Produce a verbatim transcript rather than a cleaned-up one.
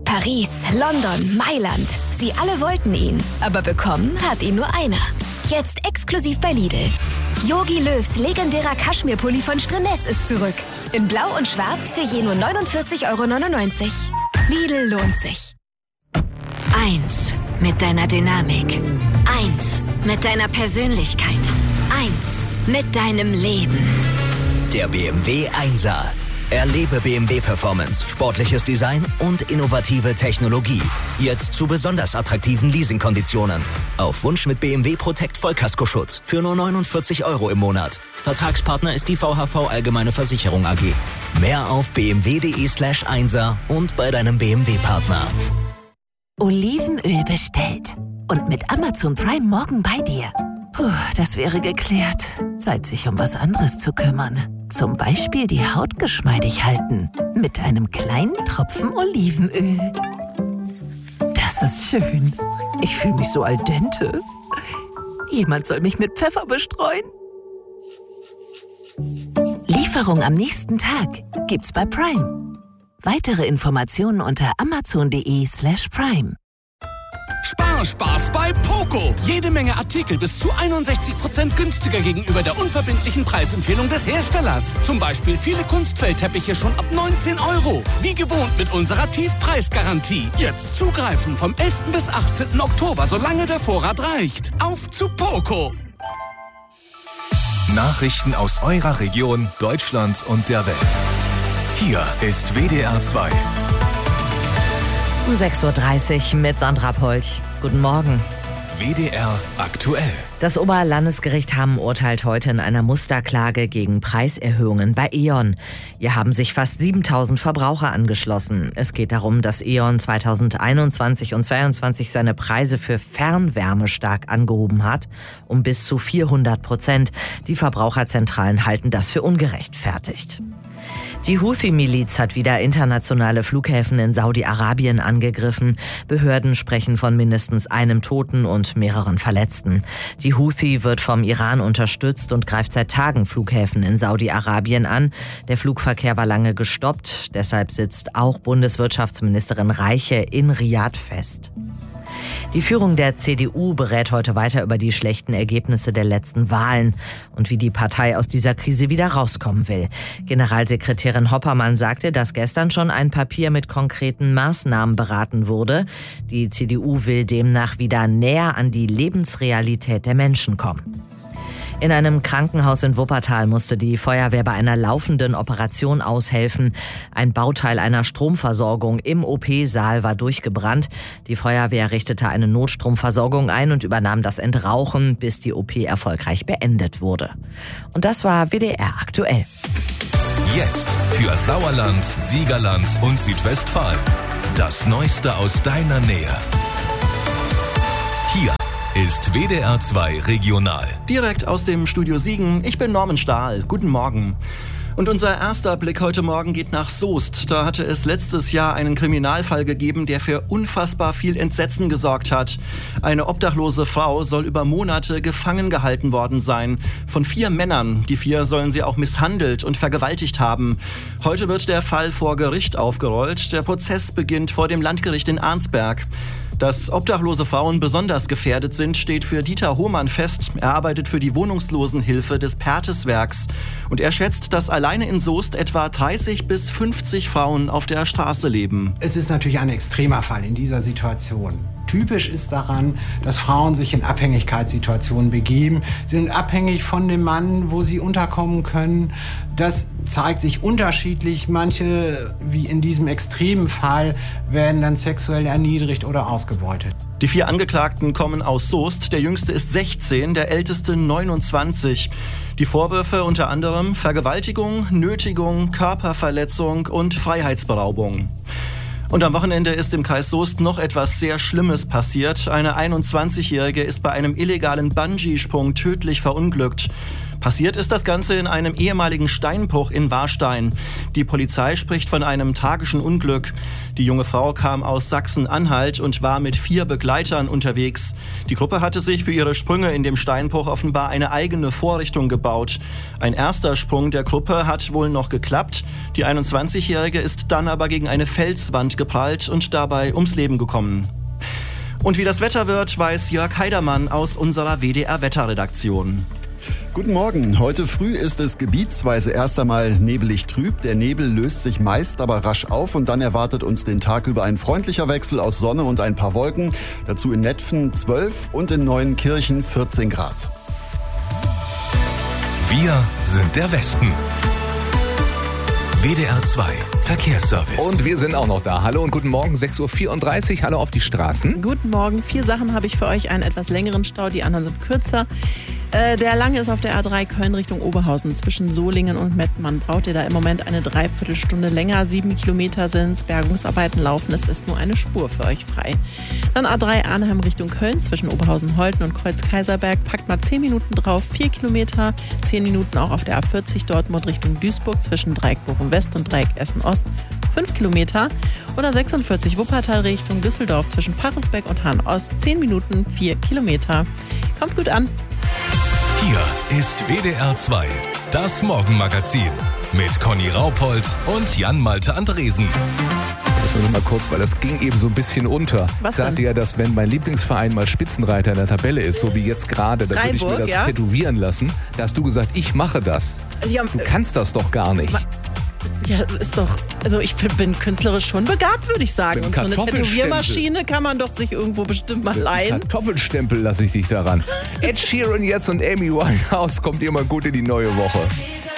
Paris, London, Mailand. Sie alle wollten ihn, aber bekommen hat ihn nur einer. Jetzt exklusiv bei Lidl. Jogi Löws legendärer Kaschmirpulli von Streness ist zurück. In Blau und Schwarz für je nur neunundvierzig Euro neunundneunzig. Lidl lohnt sich. Eins mit deiner Dynamik. Eins mit deiner Persönlichkeit. Eins mit deinem Leben. Der B M W Einser. Erlebe B M W Performance, sportliches Design und innovative Technologie. Jetzt zu besonders attraktiven Leasingkonditionen. Auf Wunsch mit B M W Protect Vollkaskoschutz für nur neunundvierzig Euro im Monat. Vertragspartner ist die V H V Allgemeine Versicherung A G. Mehr auf bmw.de slash Einser und bei deinem B M W-Partner. Olivenöl bestellt. Und mit Amazon Prime morgen bei dir. Puh, das wäre geklärt. Zeit, sich um was anderes zu kümmern. Zum Beispiel die Haut geschmeidig halten. Mit einem kleinen Tropfen Olivenöl. Das ist schön. Ich fühle mich so al dente. Jemand soll mich mit Pfeffer bestreuen. Lieferung am nächsten Tag gibt's bei Prime. Weitere Informationen unter amazon.de slash Prime. Sparspaß bei Poco. Jede Menge Artikel bis zu einundsechzig Prozent günstiger gegenüber der unverbindlichen Preisempfehlung des Herstellers. Zum Beispiel viele Kunstfellteppiche schon ab neunzehn Euro. Wie gewohnt mit unserer Tiefpreisgarantie. Jetzt zugreifen vom elften bis achtzehnten Oktober, solange der Vorrat reicht. Auf zu Poco. Nachrichten aus eurer Region, Deutschland und der Welt. Hier ist W D R zwei. Um sechs Uhr dreißig mit Sandra Polch. Guten Morgen. W D R aktuell. Das Oberlandesgericht Hamm urteilt heute in einer Musterklage gegen Preiserhöhungen bei E.ON. Hier haben sich fast siebentausend Verbraucher angeschlossen. Es geht darum, dass E.ON zweitausendeinundzwanzig und zweitausendzweiundzwanzig seine Preise für Fernwärme stark angehoben hat, um bis zu vierhundert Prozent. Die Verbraucherzentralen halten das für ungerechtfertigt. Die Houthi-Miliz hat wieder internationale Flughäfen in Saudi-Arabien angegriffen. Behörden sprechen von mindestens einem Toten und mehreren Verletzten. Die Houthi wird vom Iran unterstützt und greift seit Tagen Flughäfen in Saudi-Arabien an. Der Flugverkehr war lange gestoppt. Deshalb sitzt auch Bundeswirtschaftsministerin Reiche in Riad fest. Die Führung der C D U berät heute weiter über die schlechten Ergebnisse der letzten Wahlen und wie die Partei aus dieser Krise wieder rauskommen will. Generalsekretärin Hoppermann sagte, dass gestern schon ein Papier mit konkreten Maßnahmen beraten wurde. Die C D U will demnach wieder näher an die Lebensrealität der Menschen kommen. In einem Krankenhaus in Wuppertal musste die Feuerwehr bei einer laufenden Operation aushelfen. Ein Bauteil einer Stromversorgung im O P-Saal war durchgebrannt. Die Feuerwehr richtete eine Notstromversorgung ein und übernahm das Entrauchen, bis die O P erfolgreich beendet wurde. Und das war W D R aktuell. Jetzt für Sauerland, Siegerland und Südwestfalen. Das Neueste aus deiner Nähe. Hier ist W D R zwei Regional. Direkt aus dem Studio Siegen. Ich bin Norman Stahl. Guten Morgen. Und unser erster Blick heute Morgen geht nach Soest. Da hatte es letztes Jahr einen Kriminalfall gegeben, der für unfassbar viel Entsetzen gesorgt hat. Eine obdachlose Frau soll über Monate gefangen gehalten worden sein. Von vier Männern. Die vier sollen sie auch misshandelt und vergewaltigt haben. Heute wird der Fall vor Gericht aufgerollt. Der Prozess beginnt vor dem Landgericht in Arnsberg. Dass obdachlose Frauen besonders gefährdet sind, steht für Dieter Hohmann fest. Er arbeitet für die Wohnungslosenhilfe des Perthes-Werks. Und er schätzt, dass alleine in Soest etwa dreißig bis fünfzig Frauen auf der Straße leben. Es ist natürlich ein extremer Fall in dieser Situation. Typisch ist daran, dass Frauen sich in Abhängigkeitssituationen begeben. Sie sind abhängig von dem Mann, wo sie unterkommen können. Das zeigt sich unterschiedlich. Manche, wie in diesem extremen Fall, werden dann sexuell erniedrigt oder ausgebeutet. Die vier Angeklagten kommen aus Soest. Der jüngste ist sechzehn, der älteste neunundzwanzig. Die Vorwürfe unter anderem Vergewaltigung, Nötigung, Körperverletzung und Freiheitsberaubung. Und am Wochenende ist im Kreis Soest noch etwas sehr Schlimmes passiert. Eine einundzwanzigjährige ist bei einem illegalen Bungee-Sprung tödlich verunglückt. Passiert ist das Ganze in einem ehemaligen Steinbruch in Warstein. Die Polizei spricht von einem tragischen Unglück. Die junge Frau kam aus Sachsen-Anhalt und war mit vier Begleitern unterwegs. Die Gruppe hatte sich für ihre Sprünge in dem Steinbruch offenbar eine eigene Vorrichtung gebaut. Ein erster Sprung der Gruppe hat wohl noch geklappt. Die einundzwanzigjährige ist dann aber gegen eine Felswand geprallt und dabei ums Leben gekommen. Und wie das Wetter wird, weiß Jörg Heidermann aus unserer W D R-Wetterredaktion. Guten Morgen. Heute früh ist es gebietsweise erst einmal nebelig trüb. Der Nebel löst sich meist aber rasch auf und dann erwartet uns den Tag über ein freundlicher Wechsel aus Sonne und ein paar Wolken. Dazu in Netphen zwölf und in Neuenkirchen vierzehn Grad. Wir sind der Westen. W D R zwei Verkehrsservice. Und wir sind auch noch da. Hallo und guten Morgen, sechs Uhr vierunddreißig. Hallo auf die Straßen. Guten Morgen. Vier Sachen habe ich für euch. Einen etwas längeren Stau, die anderen sind kürzer. Äh, der lange ist auf der A drei Köln Richtung Oberhausen zwischen Solingen und Mettmann. Braucht ihr da im Moment eine Dreiviertelstunde länger. Sieben Kilometer sind's. Bergungsarbeiten laufen. Es ist nur eine Spur für euch frei. Dann A drei Arnhem Richtung Köln zwischen Oberhausen-Holten und Kreuz-Kaiserberg. Packt mal zehn Minuten drauf. Vier Kilometer. Zehn Minuten auch auf der A vierzig Dortmund Richtung Duisburg zwischen Dreieck Bochum West und Dreieck Essen Ost. fünf Kilometer. Oder sechsundvierzig Wuppertal Richtung Düsseldorf zwischen Pfarresbeck und Hahn Ost. zehn Minuten. vier Kilometer. Kommt gut an. Hier ist W D R zwei, das Morgenmagazin mit Conny Raupold und Jan-Malte Andresen. Das nur noch mal kurz, weil das ging eben so ein bisschen unter. Was Ich sagte denn? ja, dass wenn mein Lieblingsverein mal Spitzenreiter in der Tabelle ist, so wie jetzt gerade, dann würde ich mir Freiburg, das ja? tätowieren lassen. Da hast du gesagt, ich mache das. Ja, Du kannst das doch gar nicht. Ja, ist doch, also ich bin, bin künstlerisch schon begabt, würde ich sagen. Mit Und so eine Kartoffelstempel. Tätowiermaschine kann man doch sich irgendwo bestimmt mal leihen. Kartoffelstempel lasse ich dich daran. Ed Sheeran jetzt und Amy Winehouse kommt immer gut in die neue Woche.